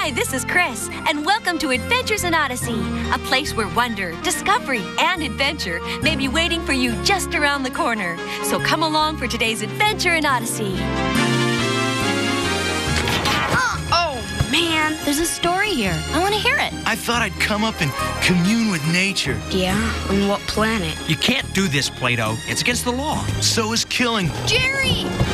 Hi, this is Chris, and welcome to Adventures in Odyssey, a place where wonder, discovery, and adventure may be waiting for you just around the corner. So come along for today's Adventure in Odyssey. Oh, man. There's a story here. I want to hear it. I thought I'd come up and commune with nature. Yeah? On what planet? You can't do this, Plato. It's against the law. So is killing. Jerry!